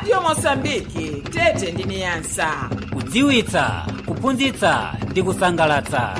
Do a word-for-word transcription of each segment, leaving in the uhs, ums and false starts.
Radio Mosambiki tete ndi Niasa. Kudziwitsa, kuphunzitsa ndi kusangalatsa.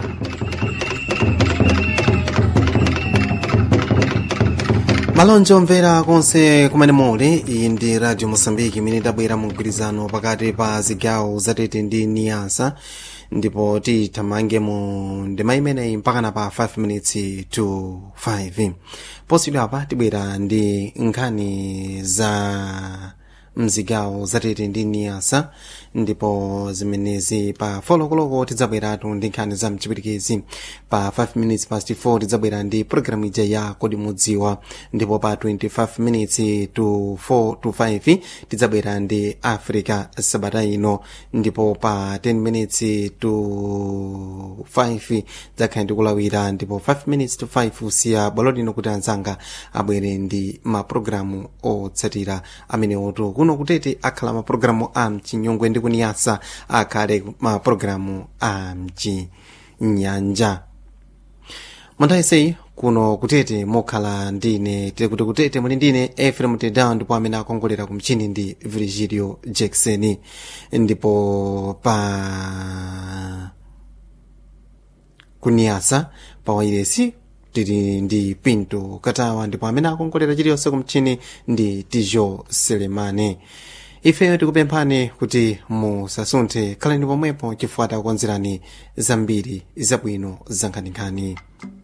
Malonje omvera konse kumene muli. Iyi ndi Radio Mosambiki imene idabwera mu mgwirizano pakati pa zigawo zatete ndi Niasa, ndipo tithamange mu ndima imeneyi mpakana pa five minutes to five. Posiyidwa apa tibwera ndi nkhani za mzigawo zatete ndi Niasa, ndipo zimenezi pa folokoloko tidzabweratu ndi nkhani za mchipirikezi. Pa five minutes past four tidzabwera ndi programu ija ya kodi mudziwa, ndipo pa twenty-five minutes to four to five tidzabwera ndi Africa sabata ino, ndipo pa ten minutes to five dzakhala ndikulawira, ndipo five minutes to five usiya bwalo lino kuti anzanga abwere ndi maprogramu otsatira amene oto kuno kutete akhala maprogramu a mchinyongwe ndi kuniyasa akhale maprogramu a mchinyanja. Mwanthawiseyi kuno kutete mokhala ndine tili kuti kutete muli ndine Ephraim Tedown, ndipo amene akongolera kumchini ndi Virgilio Jackson, ndipo pa kuniyasa pa wairesi tili ndi Pinto Katawa, ndipo amene akongolera chiliyonse kumchini ndi Tijo Selemane. Ifeyo tikupemphani kuti musasunthe, khalani pomwepo chifukwa takukonzerani zambiri zabwino za nkhaninkhani.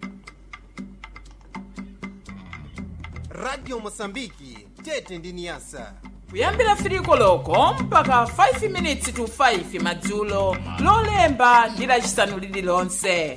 Radio Mosambiki tete ndi Niasa, kuyambira firiko loko mpaka five minutes to five madzulo, lolemba ndi lachisanu lililonse.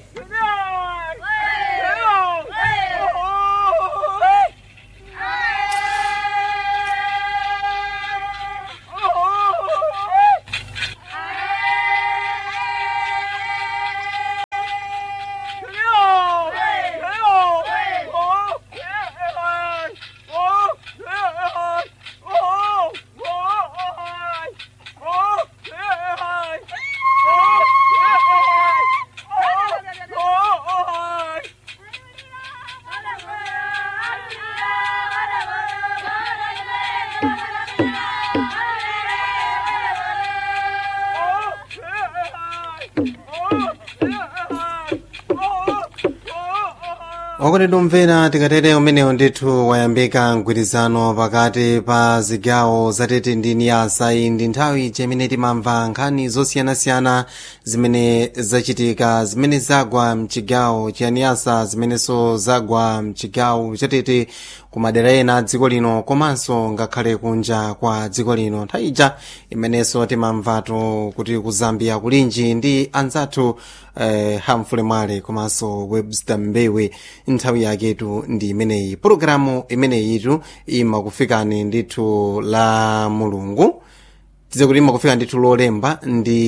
okondedwa omvera, tikatere umenewo ndithu wayambika mgwirizano pakati pa zigawo zatete ndi Niasa. Iyi ndi nthawi imene timamva nkhani zosiyanasiyana zimene zachitika, zimene zagwa mchigawo cha Niasa, zimenenso zagwa mchigawo chatete kumadera ena dziko lino, komanso ngakhale kunja kwa dziko lino. Nthawi ija imenenso timamvatu kuti ku Zambia kulinji ndi anzathu eh, Hamfule Mwale komanso Webster Mbewe. Nthawi yaketu ndi imeneyi. Programu imeneyitu imakufikani ndithu la Mulungu, tize kuti imakufika ndithu lolemba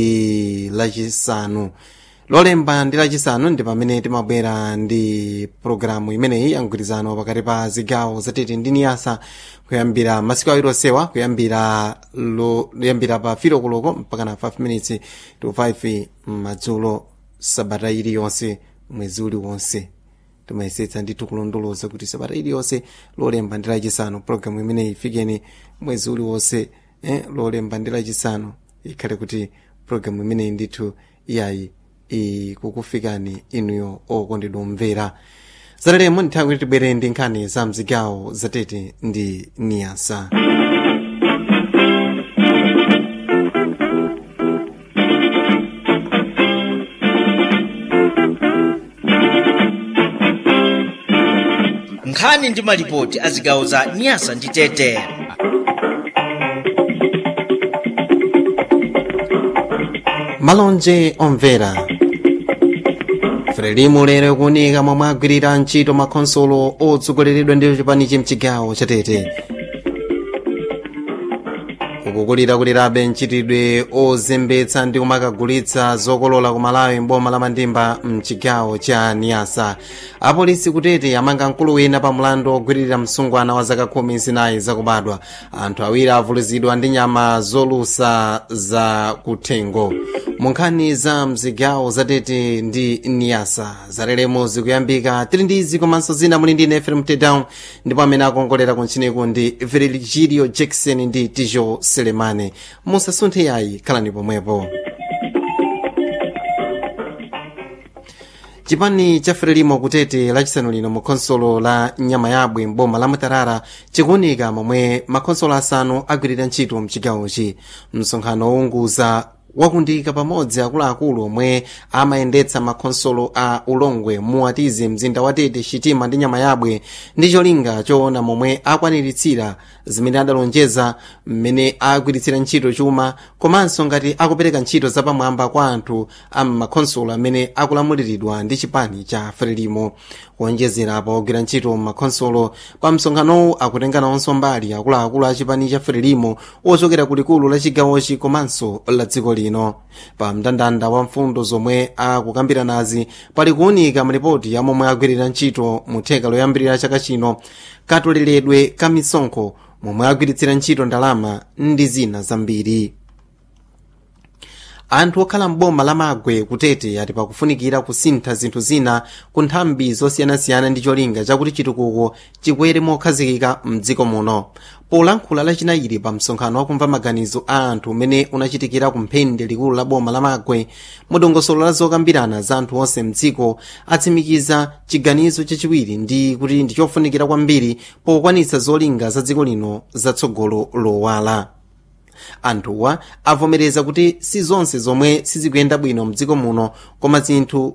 ndi lachisanu. Lolemba ndi lachisanu ndi pamene timabwera ndi programu imeneyi ya mgwirizano pakati pa zigawo zatete ndi Niasa, kuyambira masiku awiri onsewa, kuyambira lo kuyambira pa firo koloko mpaka na five minutes to five madzulo sabata iliyonse mwezi uliwonse. Timayesetsa ndithu kulondoloza kuti sabata iliyonse lolemba ndi lachisanu programu imeneyi ifikeni mwezi uliwonse. eh, lolemba ndi lachisanu ikhale kuti programu imeneyi ndithu iyayi ikukufikani inuyo okondedwa omvera. Zatalemo nthawi kuti tibwere ndi nkhani za mzigawo zatete ndi Niasa. nkhani ndi malipoti a zigawo za Niasa ndi Tete. Malonje omvera, Frelimu lero kunika momwe agwirira ntchito makhonsolo otsogoleredwa ndi chipanichi mchigawo chatete. ukukulira kulirabe ntchitidwe ozembetsa ndi kumakagulitsa zokolola ku Malawi mboma la Mandimba mchigawo cha Niasa. Apolisi kutete amanga mkulu wina pa mlandu ogwiririra msungwana wa zaka khumi zinayi zakubadwa. Anthu awiri avulazidwa ndi nyama zolusa za kuthengo. Munkhani za mzigawo zatete ndi Niasa zalelemo zikuyambika tili ndi izi komanso zina muli ndi Ephraim Tedown, ndipo amene akongolera kuntchiniku ndi Virgilio Jackson ndi Tijo selemane. Musasunthe yayi, khalani pomwepo. Chipani cha Frelimo kutete lachisanu lino mu khonsolo la Nyamayabwe mboma la Mutarara chikuwunika momwe makhonsolo asanu agwirira ntchito mchigawochi. Msonkhano wounguza wakundika pamodzi akuluakulu omwe amayendetsa makhonsolo a Ulongwe, Muatize, mzinda wa Tete, Chitima ndi Nyamayabwe ndi cholinga choona momwe akwaniritsira zimene adalonjeza mmene agwiritsira ntchito chuma komanso ngati akupereka ntchito zapamwamba kwa anthu a makhonsolo amene akulamuliridwa ndi chipani cha Frelimo. Kuonjezera pa ogwira ntchito makhonsolo pa msonkhanowu akutenga nawonso mbali akuluakulu a chipani cha Frelimo ochokera kulikulu la chigawochi komanso la dziko lino. Pa mndandanda wa mfundo zomwe akukambira nazi pali kuwunika mripoti ya momwe agwirira ntchito mu theka loyambirira chaka chino, katoleredwe ka misonkho, momwe agwiritsira ntchito ndalama ndi zina zambiri. Anthu okhala mboma la Magwe kutete ati pakufunikira kusintha zinthu zina ku nthambi zosiyanasiyana ndi cholinga chakuti chitukuko chikwere mokhazikika mdziko muno. Polankhula lachinayiri pa msonkhano wakumva maganizo a anthu umene unachitikira ku mphende likulu la boma la Magwe, mudongosolo la zokambirana za anthu onse mdziko atsimikiza chiganizo chachiwiri ndi kuti ndi chofunikira kwambiri pokwanitsa zolinga za dziko lino zatsogolo lowala. Anthuwa avomereza kuti si zonse zomwe sizikuyenda bwino mdziko muno, koma zinthu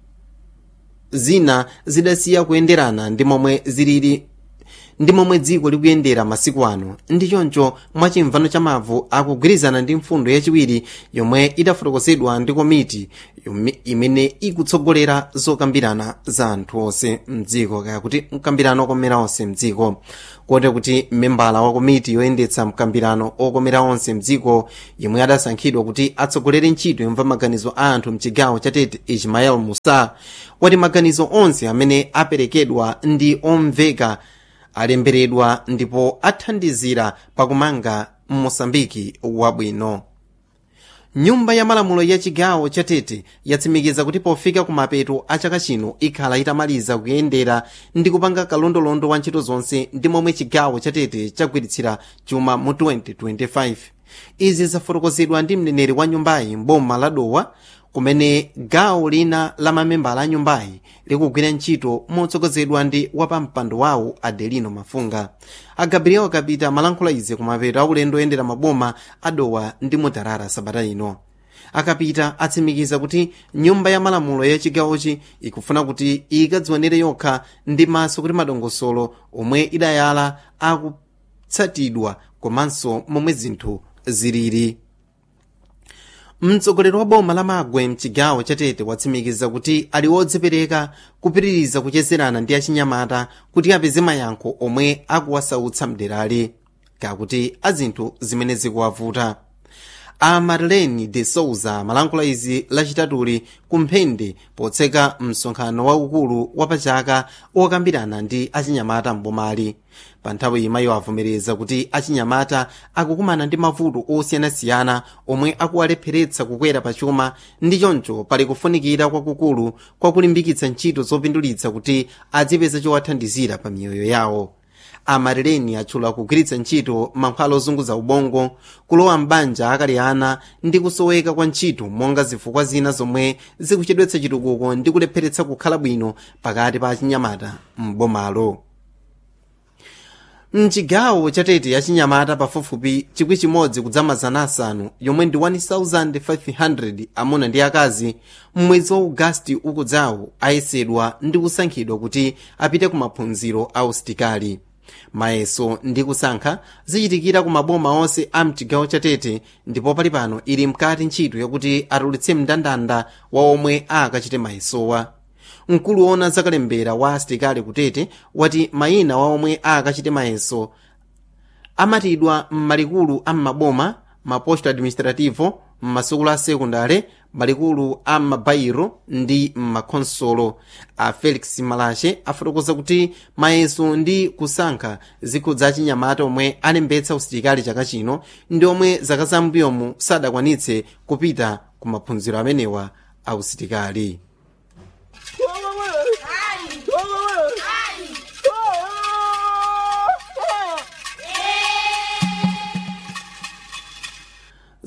zina zidasiya kuyenderana ndi momwe zilili ndi momwe dziko likuyendera masiku ano. Ndi choncho mwachimvano cha mavu akugwirizana ndi mfundo yachiwiri yomwe idafotokozedwa ndi komiti imene ikutsogolera zokambirana za anthu onse mdziko, kaya kuti mkambirano okomera onse mdziko. Kote kuti membala wa komiti yoyendetsa mkambirano okomera onse mdziko yomwe adasankhidwa kuti atsogolere ntchito yomva maganizo a anthu mchigawo cha Tete, Ismael Musa, wati maganizo onse amene aperekedwa ndi omveka alemberedwa ndipo athandizira pakumanga Mosambiki wabwino. Nyumba ya malamulo ya chigawo cha Tete yatsimikiza kuti pofika kumapeto a chaka chino ikhala itamaliza kuyendera ndi kupanga kalondolondo wa ntchito zonse ndi momwe chigawo cha Tete chagwiritsira chuma mu twenty twenty-five. Izi zafotokozedwa ndi mneneri wa nyumbayi mboma la Dowa, kumene gawo lina la mamembala a nyumbayi likugwira ntchito motsogozedwa ndi wapampando wawo Adelino Mafunga. A Gabriel Kapita malankhula izi kumapeto aulendo oyendera maboma Adowa ndi Mutarara sabata ino. Akapita atsimikiza kuti nyumba ya malamulo ya chigawochi ikufuna kuti ikadzionere yokha ndi maso kuti madongosolo omwe idayala akutsatidwa komanso momwe zinthu zilili. Mtsogoleri wa boma la Magwe mchigawo cha Tete watsimikiza kuti ali wodzipereka kupitiriza kuchezerana ndi achinyamata kuti apeze mayankho omwe akuwasautsa mderali kakuti azinthu zimene zikuwavuta. A Marlene de Souza malankhula izi lachitatuli kumphende potseka msonkhano waukulu wapachaka okambirana ndi achinyamata mbomali. Pa nthawi imayo avomereza kuti achinyamata akukumana ndi mavuto osiyanasiyana omwe akuwalepheretsa kukwera pachuma, ndi choncho pali kufunikira kwakukulu kwa kulimbikitsa ntchito zopindulitsa kuti adzipeza chowathandizira pa miyoyo yawo. Amareleni atchula kugwiritsa ntchito mankhwala ozunguza ubongo, kulowa mbanja akali ana ndi kusoweka kwa ntchito monga zifukwa zina zomwe zikuchedwetsa chitukuko ndi kulepheretsa kukhala bwino pakati pa achinyamata m'bomalo. Mchigawo cha Tete achinyamata pafupifupi chikwi chimodzi kudzamazana asanu yomwe ndi one thousand five hundred amuna ndi akazi mwezi wa Augasti ukudzawo ayesedwa ndi kusankhidwa kuti apite ku maphunziro a usitikali. Mayeso ndi kusankha zichitikira ku maboma onse a mchigawo cha Tete, ndipo pali pano ili mkati ntchito yakuti atulutse mndandanda wa omwe akachite mayesowa. Mkulu wona zakalembera wa asitikali kutete wati mayina wa omwe akachite mayeso amatidwa m'malikulu a m'maboma, maposto administrativo, m'masukulu a sekundale, malikulu a m'mabayiro ndi m'makhonsolo. A Felix Malache afotokoza kuti mayeso ndi kusankha zikhudza achinyamata omwe alembetsa usitikali chaka chino ndi omwe zaka zambuyomu sadakwanitse kupita ku maphunziro amenewa a usitikali.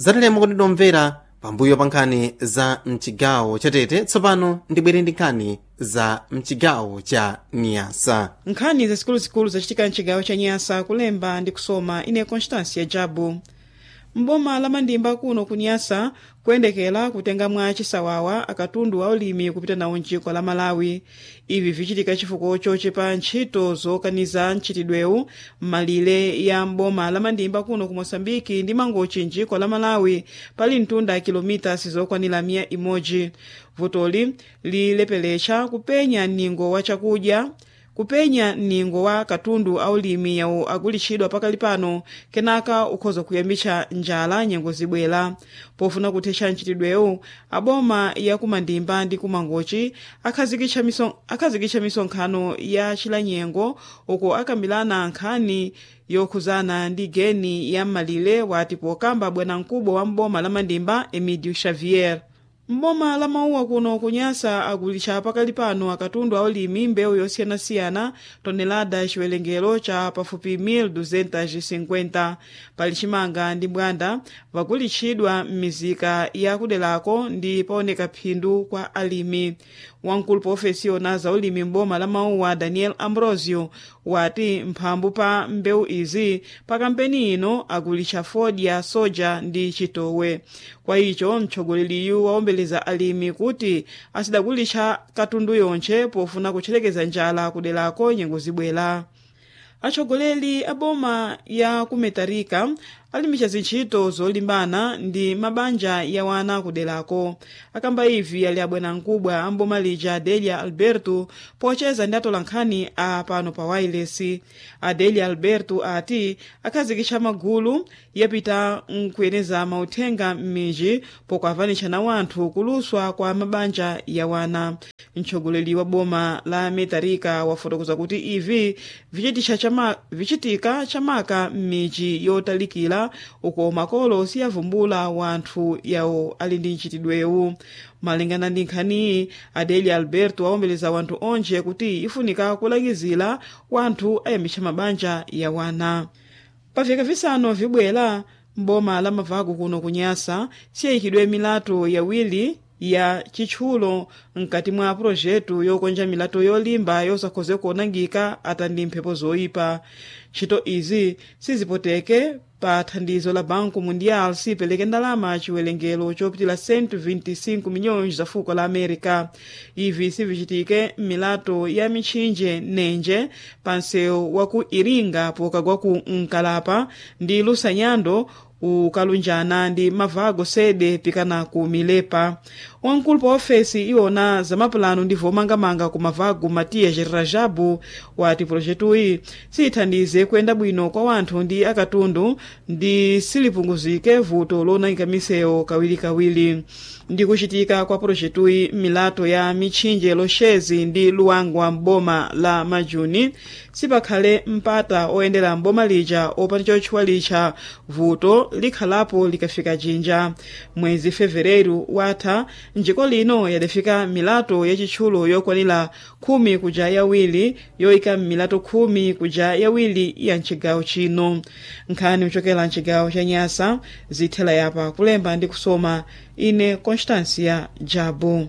zatalemo kuti domvera pambuyo pa nkhani za mchigawo cha Tete, tsopano ndibwere ndi nkhani za mchigawo cha Niasa. Nkhani za zikuluzikulu zachitika mchigawo cha Niasa kulemba ndi kusoma ine Constância Jabu. Mboma la Mandimba kuno ku Niasa kuyendekera kutenga mwa chisawawa akatundu a ulimi kupita nawo mdziko la Malawi. Ivi vichitika chifukwa chochepa ntchito zokaniza ntchitidwewu m'malire ya mboma la Mandimba kuno ku Mosambiki ndi Mangochi mdziko la Malawi pali mtunda kilomita zokwanira mia imodzi. Votoli lilepelecha kupenya ningo wa chakudya kupenya ningo wa katundu aulimi yawo agulitsidwa pakali pano kenaka ukhoza kuyambitsa njala nyengo zibwera. Pofuna kuthetsa ntchitidwewu aboma ya kumandimba ndi kumangochi akhazikitsa miso, akhazikitsa misonkhano ya chilanyengo uko akambirana nkhani yokhuzana ndi geni ya malire wati pokamba bwanamkubwa wa mboma la Mandimba Emidio Xavier. Mboma la Mauwa kuno ku Niasa agulitsa pakali pano akatundu aulimi mbewu yosiyanasiyana tonelada chiwerengero cha pafupi mil duzentas e cinquenta. Pali chimanga ndi mbwanda vagulitsidwa m'mizika ya kudelako ndi paoneka phindu kwa alimi. Wamkulu profesiona za ulimi mboma la Mauwa Daniel Ambrosio wati mphambu pa mbewu izi pa kampeni ino agulitsa fodya soja ndi chitowe. Kwa icho mtsogoleri waombeleza alimi kuti asidagulitsa katundu yonche pofuna kucherekeza njala kudelako nyengo zibwera. Atsogoleri aboma ya kumetarika alimisha zintchito zolimbana ndi mabanja ya wana kudelako. Akamba ivi ali abwanamkubwa amboma lija Adelia Alberto pocheza ndi atola nkhani a pano pa wireless. Adelia Alberto ati akhazikitsa magulu yapita nkuyeneza mauthenga m'miji pokavanitsa na wanthu kuluswa kwa mabanja ya wana. Mtsogoleri wa boma la metarika wafotokoza kuti ivi vichitika chama, vichitika chamaka m'miji yotalikira uko makolo siyavumbula wanthu yawo ali ndi ntchitidwewu. Malingana ndi nkhani Adelia Alberto waombeleza wanthu onje kuti ifunika kulangizira wanthu ayambitsa mabanja ya wana. Paveka visano vibwera mboma la Mavagu kuno ku Niasa siyayikidwe milato yawiri ya chitchulo mkati mwa projetu yokonja milato yolimba yosakhoze kuonangika atandi mphepo zoyipa. Ntchito izi sizipoteke pa thandizo la Banco Mundial sipeleke ndalama chiwerengero chopitira cento e vinte e cinco milhões za fuko la America. Ivi sivichitike milato ya mitchinje nenje panseu wa ku Iringa pokagwa ku Nkalapa ndi Lusanyando ukalunjana ndi Mavago sede pikana ku Milepa. Wamkulu pa ofesi iwona za mapulano ndi vomangamanga ku Mavago Matias Rajabu wati projetu iyi sithandize kuyenda bwino kwa wanthu ndi akatundu ndi silipunguzike vuto lonangika misewu kawirikawiri. Ndi kuchitika kwa projetu iyi milato ya mitchinje Loshezi ndi Luangwa mboma la Majuni sipakhale mpata oyendera mboma lija opanda chotchwalicha vuto likhalapo likafika jinja. Mwezi Fevereru watha njiko lino yadafika milato ya chitchulo yokwanira khumi kuja yawiri yoika milato khumi kuja yawiri ya mchigawo chino. Nkhani kuchokera mchigawo cha Niasa zithela yapa kulemba ndi kusoma ine Constância Jabu.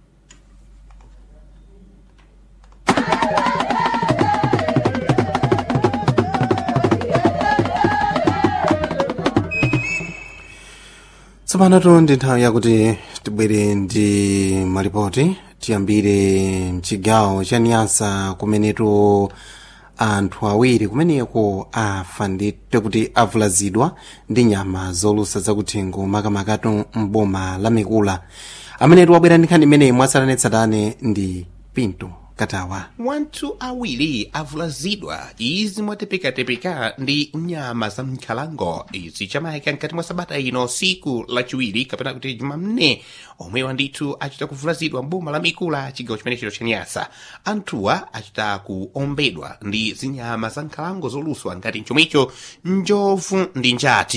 Tsopano ndi nthawi yakuti tibwere ndi malipoti. Tiyambire mchigawo cha Niasa kumenetu anthu awiri kumeneko afa ndithu kuti avulazidwa ndi nyama zolusa zakuthengo makamakatu mboma la Mikula. Amenetu wabwera ndi nkhani imeneyi mwatsatanetsatane ndi Pinto Katawa. Wanthu awiri avulazidwa izi mwatepekatepeka ndi nyama za mkhalango izi chamayika nkati mwa sabata ino siku lachiwiri kapena kuti jumamne omwewa ndithu achita kuvulazidwa mboma la Mikula chigawo chimenecho cha Niasa. Anthuwa achita kuombedwa ndi zinyama za nkhalango zoluswa ngati nchomwecho njovu ndi njati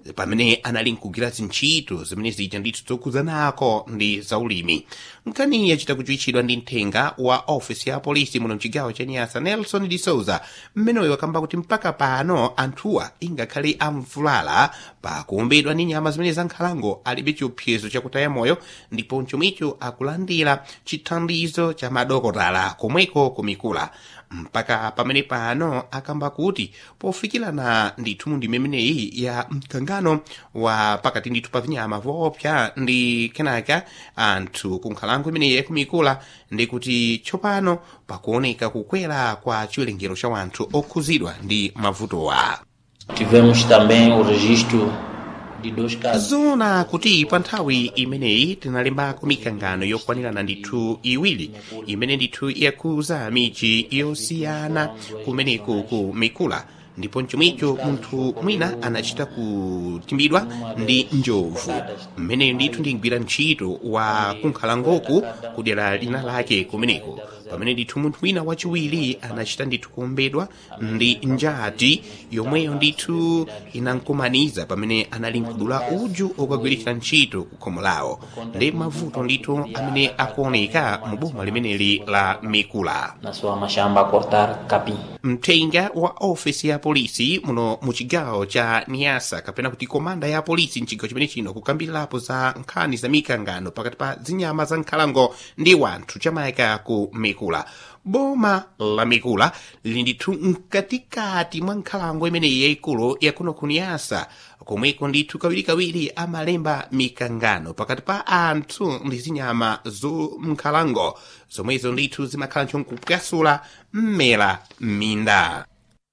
pamene anali nkugwira zintchito zimene zija ndithu zokhuzanako ndi zaulimi. nkhani yachita kuchiwitchidwa ndi mthenga wa ofisi ya polisi muno mchigawo cha Niassa Nelson de Souza, mmeneyo wakamba kuti mpaka pano anthuwa ingakhale amvulala pakuombedwa ndi nyama zimene za nkhalango alibe chiopsezo chakutaya moyo, ndipo chomwecho akulandira chithandizo cha madokotala komweko kumikula. mpaka pamene pano akamba kuti pofikirana ndithu ndi imeneyi ya mkangano wa pakati ndithu pa vinyama voopsa ndi kenaka anthu ku nkhalango imeneyi yakumikula, ndi kuti tsopano pakuoneka kukwera kwa chiwerengero cha wanthu okhuzidwa ndi mavutowa. Tivemos também o registro de dois casos. Zona kuti pa nthawi imeneyi tinalembako mikangano yokwanirana ndithu iwiri imene ndithu yakuza miji yosiyana kumeneku ku mikula, ndipo mchomwecho munthu mwina anachita kutimbidwa ndi njovu. mmeneyo ndithu ndingwira ntchito wa kunkhalangoku kudera lina lake kumeneko, pamene ndithu munthu wina wachiwiri anachita ndithu kuombedwa ndi njati yomweyo ndithu inankumaniza pamene anali nkudula uju okagwiritsira ntchito ku khomo lawo, ndi mavuto ndithu amene akuoneka mu boma limeneli la Mikula. Na sua mashamba cortar capim. Mthenga wa ofisi ya polisi muno mu chigawo cha Niassa, kapena kuti komanda ya polisi mchigawo chimene chino, kukambirirapo za nkhani za mikangano pakati pa zinyama za nkhalango ndi wanthu chamayika ku Mikula. Boma la Mikula lili ndithu mkatikati mwa nkhalango imeneyi yayikulu yakuno ku Niassa, komweko ndithu kawirikawiri amalemba mikangano pakati pa anthu ndi zinyama zo nkhalango zomwezo ndithu zimakhala nchonkupwasula mmera m'minda.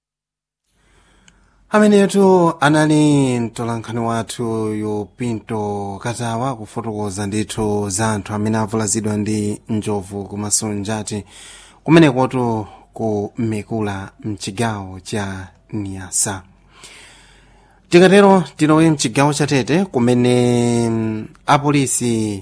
amenetu anali mtolankhani wathu Yopinto Katawa kufotokoza ndithu za anthu amene avulazidwa ndi njovu komanso njati kumenekotu ku Mikula mchigawo cha Niassa. Tikatero tilowe mchigawo cha Tete kumene apolisi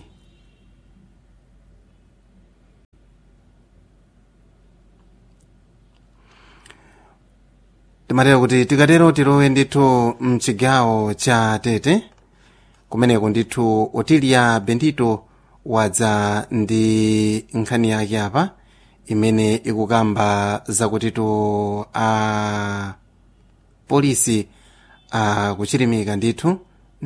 timatero kuti tikatero tilowe ndithu mchigawo cha Tete kumeneko ndithu Otilia Bendito wadza ndi nkhani yake apa imene ikukamba zakutitu a polisi akuchirimika ndithu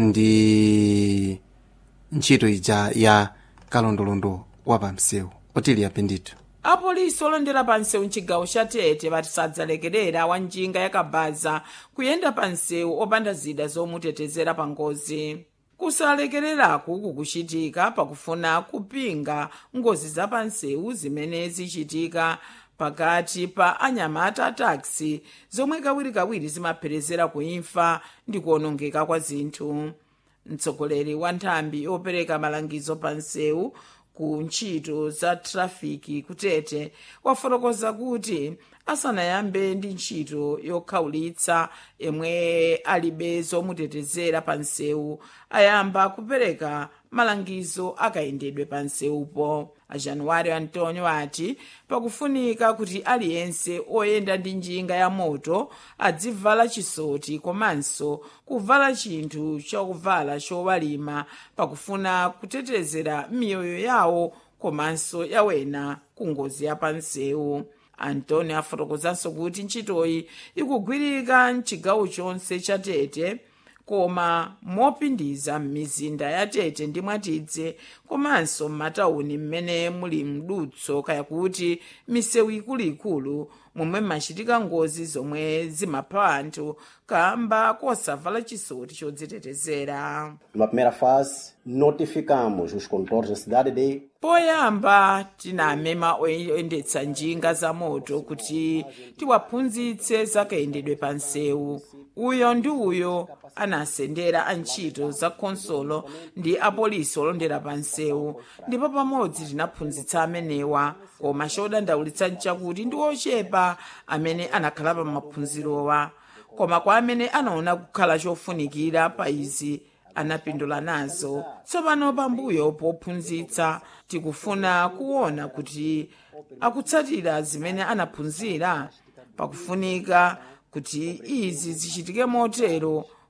ndi ntchito ija ya kalondolondo wa pamsewu. Otilia Bendito. apolisi olondera pansewu mchigawo cha Tete bati sadzalekerera wanjinga yakabaza kuyenda pansewu opanda zida zomutetezera pa ngozi. Kusalekereraku kukuchitika pakufuna kupinga ngozi za pansewu zimene zichitika pakati pa anyamata a taxi zomwe kawirikawiri zimapherezera kuimfa ndi kuonongeka kwa zinthu. Mtsogoleri wa nthambi opereka malangizo pansewu ku ntchito za trafiki kutete wafotokoza kuti asanayambe ndi ntchito yokhaulitsa emwe alibe zomutetezera pansewu ayamba kupereka malangizo akayendedwe pansewupo. a Januário Antônio ati pakufunika kuti aliyense oyenda ndi njinga ya moto adzivala chisoti komanso kuvala chinthu chakuvala chowalima pakufuna kutetezera miyoyo yawo komanso yawena ku ngozi ya pansewu. Antônio afotokozanso kuti ntchitoyi ikugwirika mchigawo chonse cha Tete koma mopindiza m'mizinda ya Tete ndi Mwatidze komanso m'matawuni mmene muli mdutso kaya kuti misewu ikuluikulu momwe machitika ngozi zomwe zimapha anthu kamba kosavala chisoti chodzitetezera. Numa primeira fase, notificamos os condutores da cidade de poyamba tinamema oyendetsa njinga za moto kuti tiwaphunzitse zakayendedwe pansewu. uyo ndi uyo anasendera antchito za khonsolo ndi apolisi olondera pansewu, ndipo pamodzi tinaphunzitsa amenewa, koma chodandaulitsa nchakuti ndi ochepa amene anakhala pa maphunzirowa, koma kwa amene anaona kukhala chofunikira pa izi anapindula nazo. Tsopano pambuyo pophunzitsa tikufuna kuona kuti akutsatira zimene anaphunzira, pakufunika kuti izi zichitike motero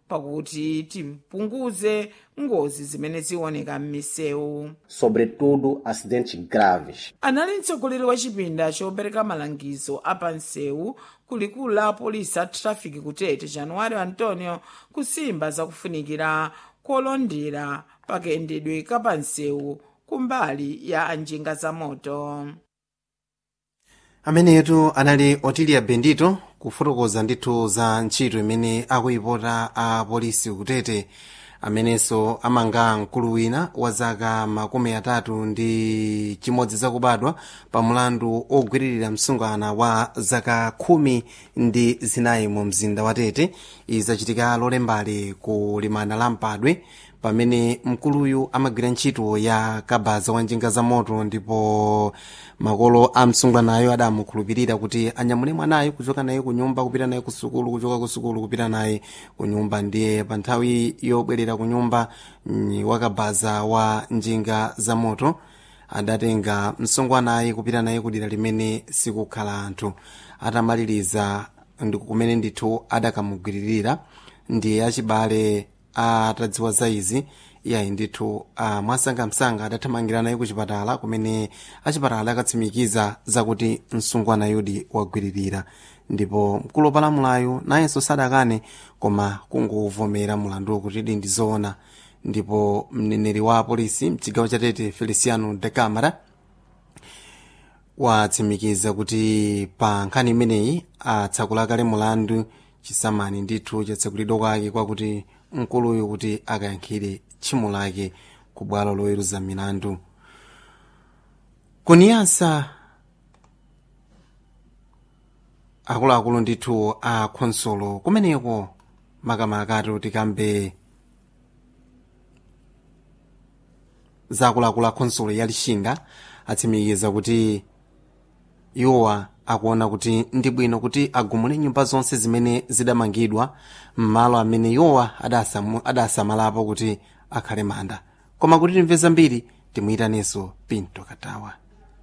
pakuti tipunguze ngozi zimene zioneka m'misewu. sobretudo acidentes graves. Anali mtsogoleri wa chipinda chopereka malangizo apansewu kulikulu la polisi a trafiki kutete Januário Antonio kusimba zakufunikira kolondera pakayendedwe kapansewu kumbali ya anjinga za moto. amenetu anali Otilia Bendito kufotokoza ndithu za ntchito imene akuyipota a polisi kutete, amenenso amanga mkulu wina wa zaka makumi atatu ndi chimodzi zakubadwa pa mulandu ogwiririra msungwana wa zaka khumi ndi zinayi mu mzinda wa Tete. izachitika lolembali ku limana la Mpadwe pamene mkuluyu amagwira ntchito ya kabaza wa njinga za moto, ndipo makolo a msungwanayo adamukhulupirira kuti anyamule mwanayo kuchoka naye ku nyumba kupita naye ku sukulu, kuchoka ku sukulu kupita naye ku nyumba. Ndiye pa nthawi yobwerera ku nyumba wakabaza wa njinga za moto adatenga msungwanayo kupita naye kudera limene sikukhala anthu. Atamaliriza ndi kumene ndithu adakamugwiririra, ndiye achibale atadziwa za izi iyayi ndithu uh, mwasangamsanga adathamangira naye ku chipatala, kumene achipatala akatsimikiza zakuti msungwana yudi wagwiririra, ndipo mkulu opalamulayo nayenso sadakane koma kunguvomera mulandu kuti ndi zoona. Ndipo mneneri wa polisi mchigawo cha Tete Feliciano de Camara watsimikiza kuti pa nkhani imeneyi atsakula kale mulandu chisamani ndithu chatsekulidwa kwake kwakuti mkuluyu kuti akayankhire tchimo lake ku bwalo loweruza milandu. Kuniyasa akuluakulu ndithu a khonsolo kumeneko makamakatu tikambe za akuluakulu a khonsolo ya Lixinga atsimikiza kuti iwowa akuona kuti ndi bwino kuti agumule nyumba zonse zimene zidamangidwa m'malo amene iwowa adasamalapo kuti akhale manda. Koma kuti timve zambiri timuyitaneso Pinto Katawa.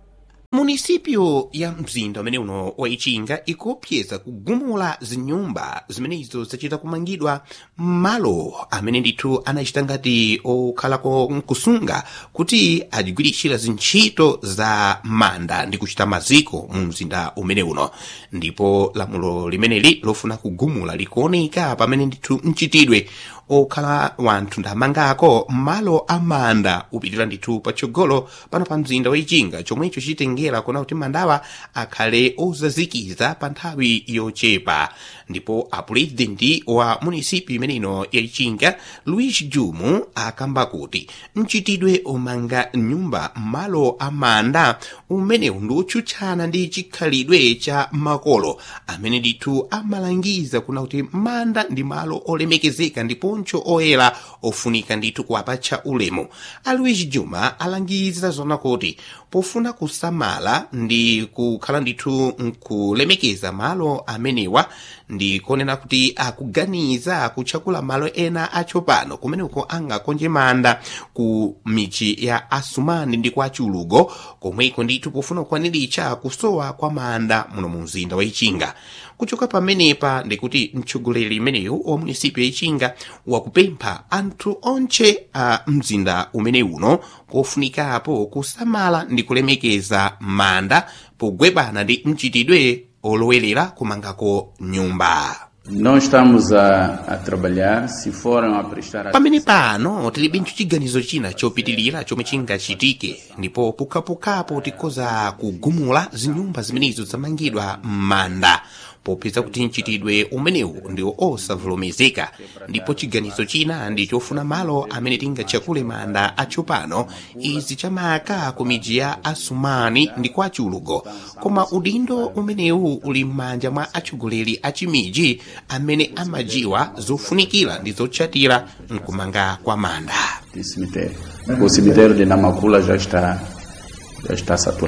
munisipyo ya mzinda umene uno wa Ichinga ikupyeza kugumula zinyumba zimenezo zachita kumangidwa m'malo amene ndithu anachita ngati okhalako mkusunga kuti adigwiritsira zintchito za manda ndi kuchita maziko mu mzinda umene uno. Ndipo lamulo limeneli lofuna kugumula likuoneka pamene ndithu mchitidwe okhala wanthu ndamangako m'malo amanda upitira ndithu patsogolo pano pa mzinda wa Ichinga, chomwecho chitengera kuona kuti mandawa akhale ozazikiza pa nthawi yochepa. Ndipo apulezidenti wa munisipi imeneno ya Ichinga Luis Jumu akamba kuti mchitidwe omanga nyumba m'malo amanda umenewu ndi otchutchana ndi chikhalidwe cha makolo amene ndithu amalangiza kuna kuti manda ndi malo olemekezeka ndiponso oyera ofunika ndithu kuwapatcha ulemu. Luis Juma alangiza zona kuti pofuna kusamala ndi kukhala ndithu nkulemekeza malo amenewa ndi konena kuti akuganiza kutchakula malo ena atsopano kumeneko angakonje manda ku michi ya Asumani ndi kwa Chulugo, komweko ndithu pofuna kukwaniritsa kusowa kwa manda muno mu mzinda wa Ichinga. Kuchoka pamenepa ndikuti mtsogoleri imeneyo wa munisipi ya Ichinga wakupempha anthu onche a mzinda umene uno kofunikapo kusamala ndi kulemekeza manda pogwebana ndi mchitidwe olowerera kumangako nyumba. Nós estamos a, a trabalhar, se foram a prestar... Pamene pano tilibe chiganizo china chopitilira chomwe chingachitike, ndipo pukapukapo tikoza kugumula zinyumba zimenezo zamangidwa m'manda popeza kuti mchitidwe umenewu ndiwo osavomerezeka. Ndipo chiganizo china ndi chofuna malo amene tingatchakule manda atsopano izi chamaka ku miji ya Asumani ndi kwa Chulugo, koma udindo umenewu uli m'manja mwa atsogoleri a chimiji amene amajiwa zofunikira ndi zotchatira mkumanga kwa manda. O cemitério de Namakula já está, já está saturado.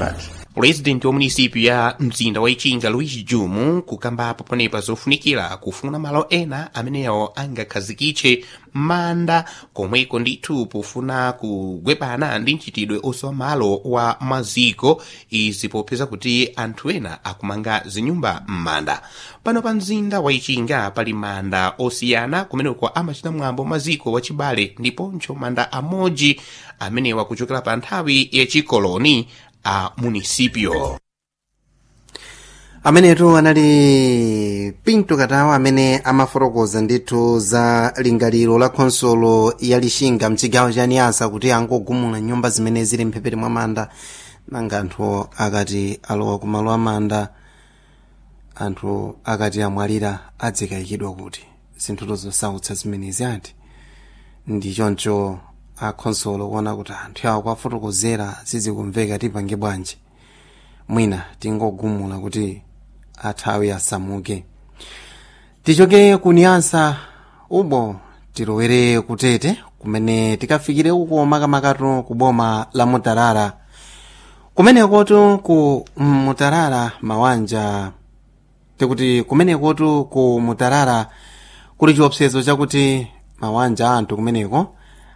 pulezidenti wa munisipyu ya mzinda wa ichinga luis jumu kukambapo ponepa zofunikira kufuna malo ena amenewo angakhazikitse manda komweko ndithu pofuna kugwepana ndi mchitidwe osowa malo wa maziko izi popeza kuti anthu ena akumanga zinyumba m'manda. Pano pa mzinda wa ichinga pali manda osiyana kumeneko amachita mwambo maziko wachibale ndiponso manda amodzi amenewa kuchokera pa nthawi yachikoloni a munisipyo. Amenetu anali Pinto Katawa amene amafotokoza ndithu za lingaliro la khonsolo ya Lixinga mchigawo cha Niasa kuti angogumula nyumba zimene zili mphepete mwa manda nanga anthu akati alowa kumalo amanda anthu akati amwalira adzikayikidwa kuti zinthu zosautsa zimenezi ati ndi choncho a khonsolo kuona kuti anthu awo kwafotokozera zizikumveka tipange bwanji mwina tingogumula kuti athawi asamuke. Tichoke kuniyansa ubo tilowere kutete kumene tikafikire uko makamakatu ku boma la Mutarara kumenekotu ku Mutarara mawanja tikuti kumenekotu ku Mutarara kuli chiopsezo chakuti mawanja anthu kumeneko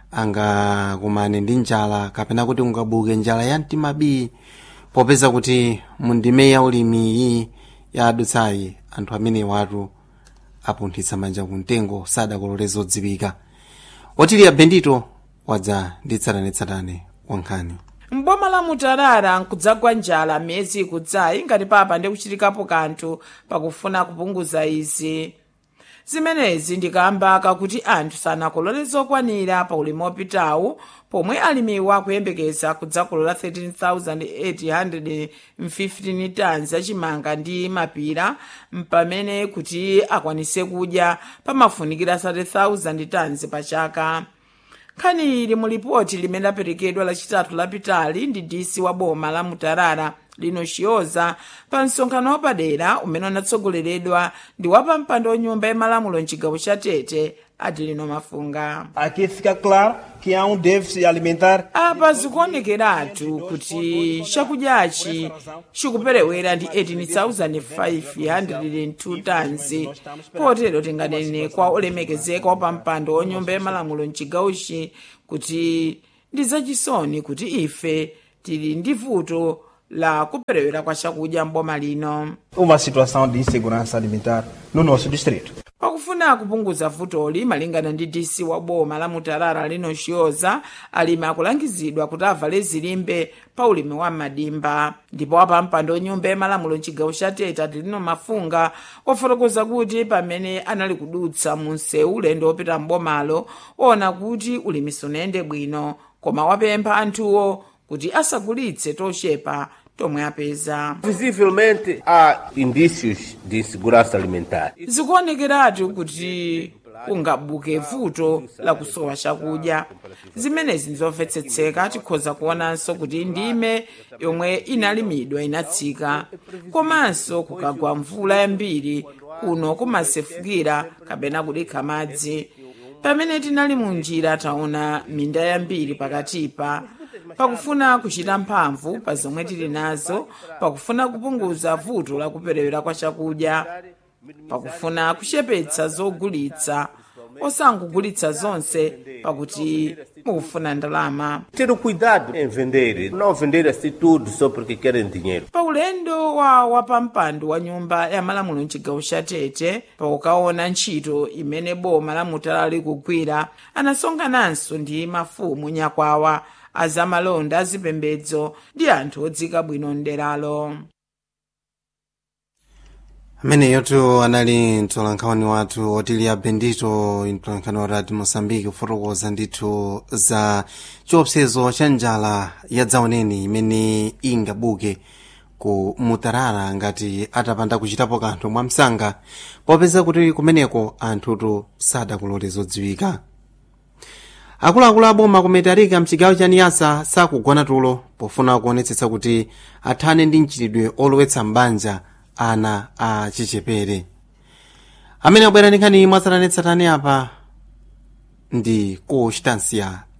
angakumane ndi njala kapena kuti ungabuke njala ya mtimabii popeza kuti mundime ya ulimi ya adutsayi anthu amene watu apunthitsa manja kumtengo sadakolole zodziwika. Otiliya Bendito wadza ndi tsatanetsatane wankhani. Mboma la Mutarara nkudzagwa njala miyezi ikudzayi ngati papa ndi kuchitikapo kanthu pakufuna kupunguza izi. Zimenezi ndikamba kakuti anthu sanakolole zokwanira pa ulimi opitawu pomwe alimiwa kuyembekeza kudzakolola thirteen thousand eight hundred fifteen tons achimanga ndi mapira mpamene kuti akwanise kudya pamafunikira thirty thousand tons pa chaka. Nkhani ili mu lipoti limene laperekedwa lachitatu lapitali ndi D C wa boma la Mutarara lino Shioza pa msonkhano wapadera umene unatsogoleredwa ndi wapampando wa nyumba ya malamulo mchigawo cha Tete Adelino Mafunga. Aqui fica claro que há um déficit alimentar. Apa zikuonekeratu kuti chakudyachi chikuperewera ndi eighteen thousand five hundred two tons potero tinganene kwa olemekezeka wapampando wa nyumba ya malamulo mchigawochi kuti ndi zachisoni kuti ife tili ndi vuto la kuperewera kwa chakudya mboma lino. Uma situação de insegurança alimentar no nosso distrito. Pakufuna kupunguza vutoli malingana ndi D C wa boma la Mutarara lino Shioza alimi akulangizidwa kuti avale zilimbe pa ulimi wa madimba. Ndipo wapampando nyumba ya malamulo mchigawo cha Tete Adelino Mafunga wafotokoza kuti pamene anali kudutsa mu msewu ulendo opita mbomalo ona kuti ulimi sunayende bwino koma wapempha anthuwo kuti asagulitse tochepa tomwe apeza. Visivelmente há indícios de insegurança alimentar. Zikuonekeratu kuti kungabuke vuto la kusowa chakudya. Zimenezi nzomvetsetseka tikhoza kuonanso kuti ndime yomwe inalimidwa inatsika komanso kukagwa mvula yambiri kuno kumasefukira kapena kudikha madzi. Pamene tinali munjira taona minda yambiri pakatipa pakufuna kuchita mphamvu pa zomwe tili nazo pakufuna kupunguza vuto la kuperewera kwa chakudya pakufuna kuchepetsa zogulitsa osangogulitsa zonse pakuti mukufuna ndalama. Ter cuidado em vender, não vender assim tudo só porque querem dinheiro. Pa ulendo wa wapampando wa nyumba ya malamulo mchigawo cha Tete paukaona ntchito imene boma la Mutarara likugwira anasonkhananso ndi mafumu nyakwawa azamalonda azipembedzo ndi anthu odzika bwino nderalo. Ameneyotu anali mtolankhani wathu Otiliya Bendito mtolankhani wa Radio Mosambiki kufotokoza ndithu za chiopsezo cha njala ya dzaoneni imene ingabuke ku Mutarara ngati atapanda kuchitapo kanthu mwamsanga popeza kuti kumeneko anthutu sadakolole zodziwika. Akuluakulu aboma kumetarika mchigawo cha Niasa sakugona tulo pofuna kuonetsetsa kuti athane ndi mchitidwe olowetsa mbanja ana a chichepere. Amene abwera ndi nkhani mwatsatanetsatane apa ndi Constancia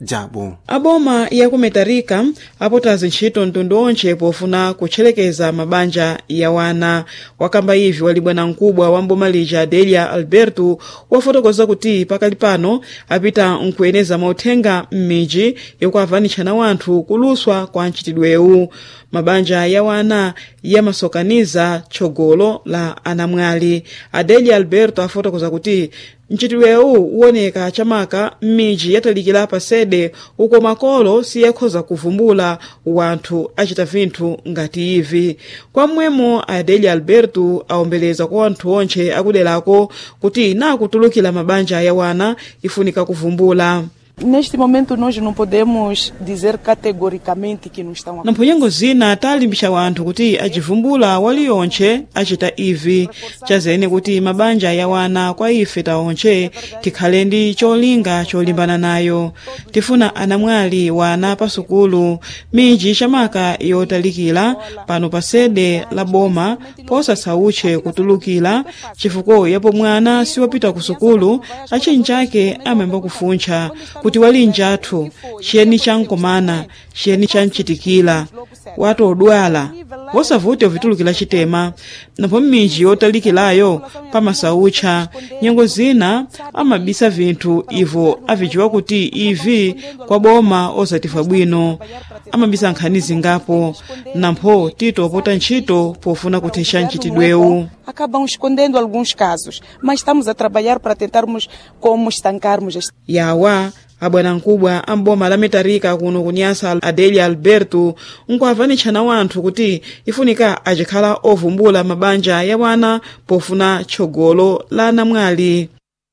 jabu. Aboma ya kumetarika apotazi ntchito mtundu onche pofuna kutcherekeza mabanja ya wana. Wakamba ivi wali bwana mkubwa wa mboma lija Adelia Alberto wafotokoza kuti pakali pano apita nkueneza mauthenga m'miji yokuavanitshana wanthu kuluswa kwa ntchitidwewu. Mabanja ya wana yamasokaniza tchogolo la anamwali. Adelia Alberto afotokoza kuti ntchitidwewu uwoneka chamaka m'miji yatalikira pasede uko makolo siyakhoza kuvumbula wanthu achita vinthu ngati ivi. Kwa mwemo Adelia Alberto aombeleza kwa wanthu onche akuderako kuti nakutulukira mabanja ya wana ifunika kuvumbula. Neste momento nós não podemos dizer categoricamente que não estão na mphenyengo zina talimbisha wanthu kuti achivumbula waliyonche achita ivi chazene kuti mabanja ya wana kwa ife taonche tikhale ndi cholinga cholimbana nayo. Tifuna anamwali wana pasukulu miji chamaka yotalikira pano pasede la boma posasauche kutulukira chifuko yapo mwana siwapita kusukulu achinchake amemba kufuncha kuti wali njathu chiyeni chankomana chiyeni chanchitikira watu odwala wosavute ovitulukira chitema napo m'miji yotalikirayo pamasaucha nyengo zina amabisa vinthu ivo avijiwa kuti ivi kwa boma osatifa bwino amabisa nkhani zingapo nampho tito opota ntchito pofuna kuthesha ntchitidwewu. Acabam escondendo alguns casos, mas estamos a trabalhar para tentarmos como estancarmos este. Yawa abwana mkubwa amboma la metarika kuno kunyasa Adelia Alberto nkuavanitshana wanthu kuti ifunika achikhala ovumbula mabanja ya wana pofuna tchogolo la anamwali.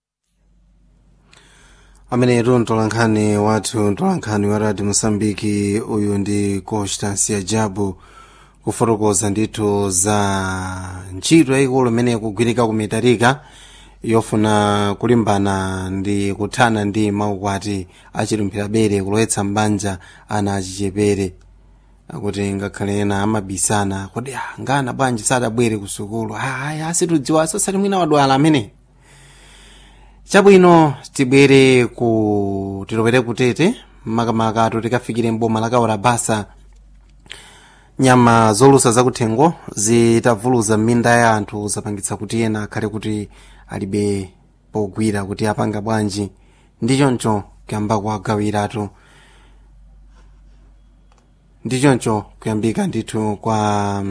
Amene ntolankhani wathu ntolankhani wa Radio Mosambiki uyu ndi Constância Jabu kufotokoza ndithu za ntchito yayikulu imene kugwirika kumetarika yofuna kulimbana ndi kuthana ndi maukwati achilumphira bere kulowetsa mbanja ana achichepere akuti ngakhale ena amabisana kuti ngana bwanji sadabwere ku sukulu ayi asitudziwa sosati mwina wadwala amene. Chabwino tibwere ku tilopere kutete makamaka tikafikire mboma la Kaora Basa. Nyama zolusa zakuthengo zitavuluza minda ya anthu zapangitsa kuti ena akhale kuti alibe pogwira kuti apanga bwanji ndichoncho kuyamba kuagawiratu ndichoncho kuyambika ndithu kwa